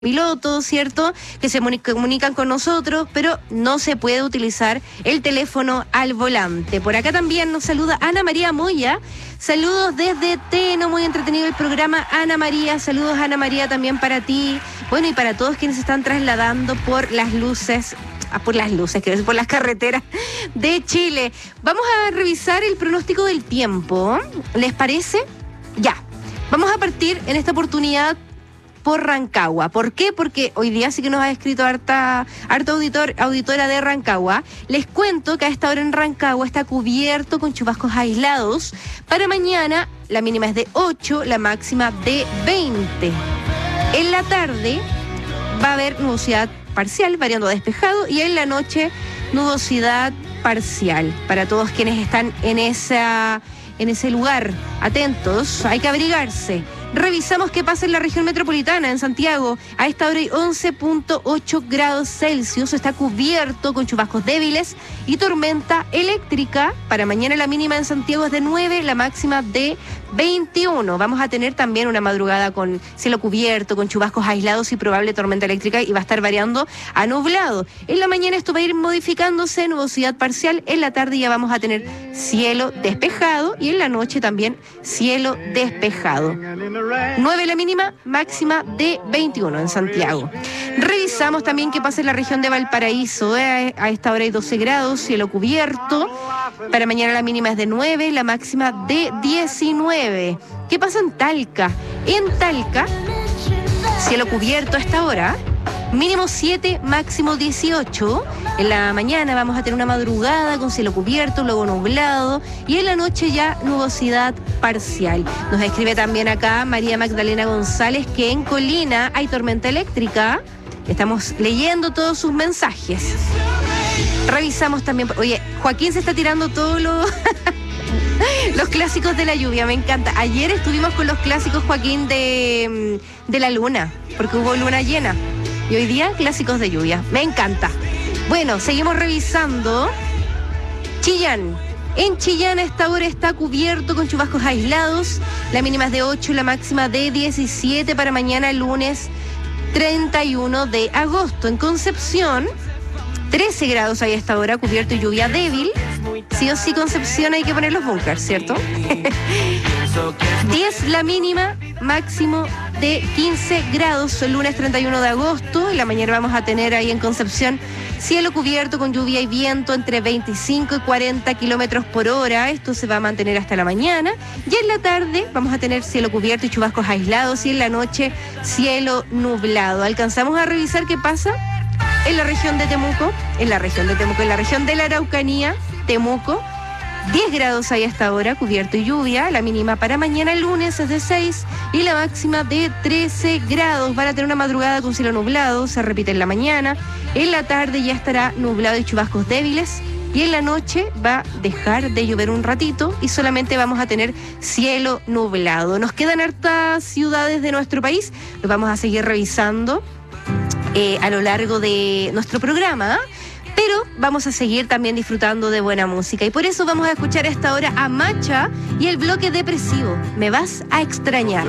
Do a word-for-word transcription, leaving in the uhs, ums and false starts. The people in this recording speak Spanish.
pilotos, ¿cierto?, que se comunican con nosotros, pero no se puede utilizar el teléfono al volante. Por acá también nos saluda Ana María Moya. Saludos desde Teno, muy entretenido el programa, Ana María. Saludos, Ana María, también para ti. Bueno, y para todos quienes se están trasladando por las luces, ah, por las luces, quiero decir, por las carreteras de Chile. Vamos a revisar el pronóstico del tiempo. ¿Les parece? Ya. Vamos a partir en esta oportunidad por Rancagua. ¿Por qué? Porque hoy día sí que nos ha escrito harta, harta auditor, auditora de Rancagua. Les cuento que a esta hora en Rancagua está cubierto con chubascos aislados. Para mañana la mínima es de ocho, la máxima de veinte. En la tarde va a haber nubosidad parcial, variando a despejado, y en la noche nubosidad parcial. Para todos quienes están en esa, en ese lugar, atentos, hay que abrigarse. Revisamos qué pasa en la región metropolitana, en Santiago. A esta hora hay once punto ocho grados Celsius. Está cubierto con chubascos débiles y tormenta eléctrica. Para mañana la mínima en Santiago es de nueve, la máxima de veintiuno. Vamos a tener también una madrugada con cielo cubierto, con chubascos aislados y probable tormenta eléctrica, y va a estar variando a nublado. En la mañana esto va a ir modificándose, nubosidad parcial. En la tarde ya vamos a tener cielo despejado y en la noche también cielo despejado. nueve la mínima, máxima de veintiuno en Santiago. Revisamos también qué pasa en la región de Valparaíso. Eh, a esta hora hay doce grados, cielo cubierto. Para mañana la mínima es de nueve, la máxima de diecinueve. ¿Qué pasa en Talca? En Talca, cielo cubierto a esta hora. Mínimo siete, máximo dieciocho. En la mañana vamos a tener una madrugada con cielo cubierto, luego nublado, y en la noche ya nubosidad parcial. Nos escribe también acá María Magdalena González que en Colina hay tormenta eléctrica. Estamos leyendo todos sus mensajes. Revisamos también... Oye, Joaquín se está tirando todos los... los clásicos de la lluvia, me encanta. Ayer estuvimos con los clásicos, Joaquín, de, de la luna, porque hubo luna llena. Y hoy día, clásicos de lluvia. Me encanta. Bueno, seguimos revisando. Chillán. En Chillán a esta hora está cubierto con chubascos aislados. La mínima es de ocho, la máxima de diecisiete para mañana, lunes treinta y uno de agosto. En Concepción, trece grados hay a esta hora, cubierto y lluvia débil. Sí o sí, Concepción, hay que poner los bunkers, ¿cierto? diez la mínima, máximo de quince grados, el lunes treinta y uno de agosto. En la mañana vamos a tener ahí en Concepción cielo cubierto con lluvia y viento entre veinticinco y cuarenta kilómetros por hora. Esto se va a mantener hasta la mañana. Y en la tarde vamos a tener cielo cubierto y chubascos aislados, y en la noche cielo nublado. Alcanzamos a revisar qué pasa en la región de Temuco, en la región de Temuco, en la región de la Araucanía, Temuco. diez grados hay hasta ahora, cubierto y lluvia. La mínima para mañana lunes es de seis y la máxima de trece grados. Van a tener una madrugada con cielo nublado, se repite en la mañana. En la tarde ya estará nublado y chubascos débiles. Y en la noche va a dejar de llover un ratito y solamente vamos a tener cielo nublado. Nos quedan hartas ciudades de nuestro país, los vamos a seguir revisando eh, a lo largo de nuestro programa, pero vamos a seguir también disfrutando de buena música. Y por eso vamos a escuchar a esta hora a Macha y el bloque depresivo, Me vas a extrañar.